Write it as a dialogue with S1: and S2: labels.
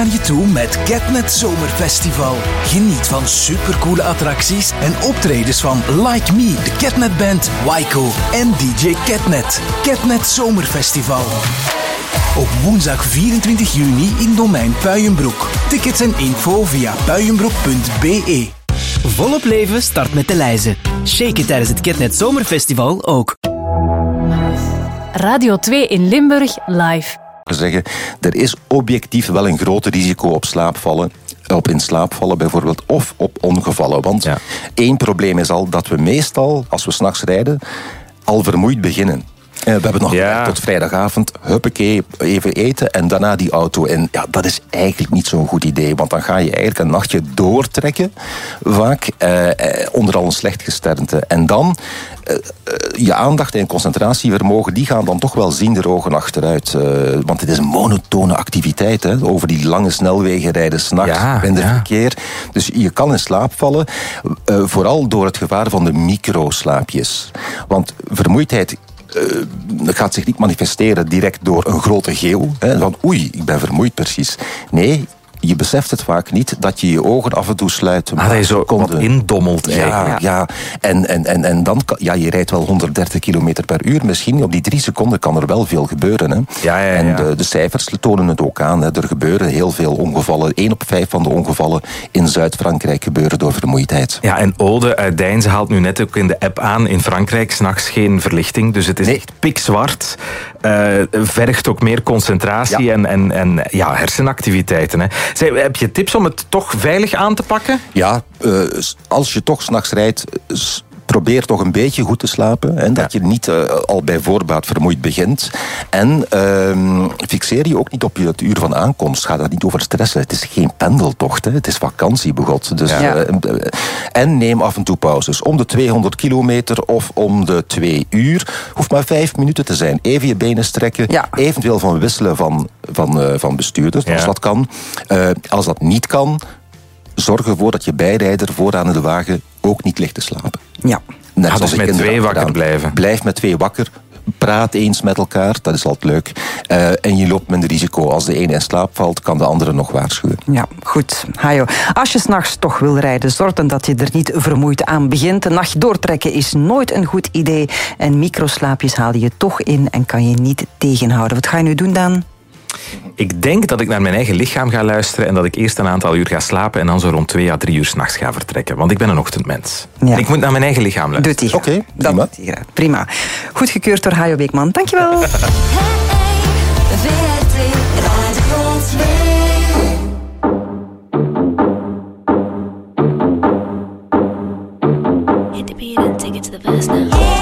S1: naar je toe met Catnet Zomerfestival. Geniet van supercoole attracties en optredens van Like Me, de Catnet Band, Waiko en DJ Catnet. Catnet Zomerfestival. Op woensdag 24 juni in Domein Puijenbroek. Tickets en info via puijenbroek.be.
S2: Volop leven start met de lijzen. Shake it tijdens het Catnet Zomerfestival ook.
S3: Radio 2 in Limburg live.
S4: Zeggen, er is objectief wel een groot risico op slaapvallen. Op in slaap vallen bijvoorbeeld, of op ongevallen. Want één probleem is al dat we meestal, als we 's nachts rijden, al vermoeid beginnen. We hebben nog tot vrijdagavond, huppakee, even eten en daarna die auto in. Ja, dat is eigenlijk niet zo'n goed idee, want dan ga je eigenlijk een nachtje doortrekken, vaak, onder al een slecht gesternte. En dan, je aandacht en concentratievermogen, die gaan dan toch wel zienderogen achteruit. Want het is een monotone activiteit, hè, over die lange snelwegen rijden, 's nachts in de verkeer. Dus je kan in slaap vallen, vooral door het gevaar van de microslaapjes. Want vermoeidheid gaat zich niet manifesteren direct door een grote geeuw. Hè, van oei, ik ben vermoeid precies. Nee, je beseft het vaak niet dat je je ogen af en toe sluit.
S5: Dat je zo wat indommelt eigenlijk.
S4: Ja. En dan kan, je rijdt wel 130 km per uur. Misschien op die 3 seconden kan er wel veel gebeuren. Hè. En de cijfers tonen het ook aan. Hè. Er gebeuren heel veel ongevallen. 1 op 5 van de ongevallen in Zuid-Frankrijk gebeuren door vermoeidheid.
S5: Ja, en Ode uit Deinze haalt nu net ook in de app aan. In Frankrijk 's nachts geen verlichting. Dus het is echt pikzwart. Vergt ook meer concentratie en hersenactiviteiten. Hè. Heb je tips om het toch veilig aan te pakken?
S4: Ja, als je toch 's nachts rijdt, probeer toch een beetje goed te slapen. En dat je niet al bij voorbaat vermoeid begint. En fixeer je ook niet op het uur van aankomst. Ga daar niet over stressen. Het is geen pendeltocht. Hè. Het is vakantie, begot. Dus, en neem af en toe pauzes. Om de 200 kilometer of om de 2 uur. Hoeft maar 5 minuten te zijn. Even je benen strekken. Ja. Eventueel van wisselen van bestuurders. Als dat kan. Als dat niet kan, zorg ervoor dat je bijrijder vooraan in de wagen ook niet ligt te slapen.
S6: Ja.
S5: Dus met 2 wakker blijven.
S4: Blijf met 2 wakker. Praat eens met elkaar, dat is altijd leuk. En je loopt minder risico. Als de ene in slaap valt, kan de andere nog waarschuwen.
S6: Ja, goed. Hajo. Als je 's nachts toch wil rijden, zorg dan dat je er niet vermoeid aan begint. Een nacht doortrekken is nooit een goed idee. En microslaapjes haal je toch in en kan je niet tegenhouden. Wat ga je nu doen, Dan?
S5: Ik denk dat ik naar mijn eigen lichaam ga luisteren en dat ik eerst een aantal uur ga slapen en dan zo rond 2 à 3 uur 's nachts ga vertrekken. Want ik ben een ochtendmens. Ja. Ik moet naar mijn eigen lichaam luisteren.
S6: Doet hij.
S4: Prima.
S6: Prima. Goedgekeurd door Hajo Beekman. Dankjewel.
S7: Hit the beat and take it to the verse now.